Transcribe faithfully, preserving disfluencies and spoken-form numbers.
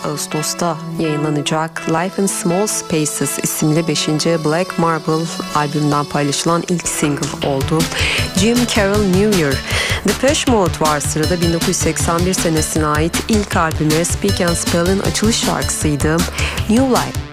Ağustos'ta yayınlanacak Life in Small Spaces isimli beşinci Black Marble albümünden paylaşılan ilk single oldu. Jim Carroll New Year. Depeche Mode var sırada. bin dokuz yüz seksen bir senesine ait ilk albümü Speak and Spell'in açılış şarkısıydı New Life.